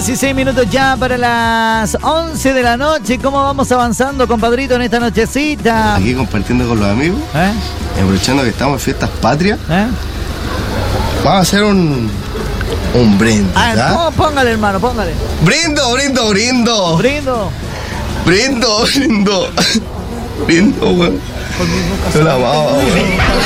16 minutos ya para las 11 de la noche. ¿Cómo vamos avanzando, compadrito, en esta nochecita? Aquí compartiendo con los amigos, aprovechando que estamos en fiestas patrias. Vamos a hacer un brindis. Póngale, hermano, póngale. Brindo. Brindo. Brindo, weón. No la vamos, weón.